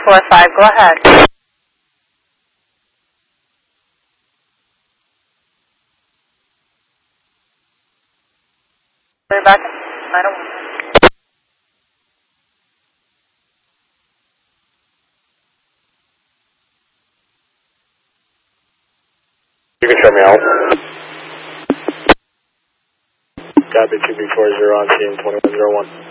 245, go ahead. Clear back in 901. You can show me out. Copy 2B40 on CM 2101.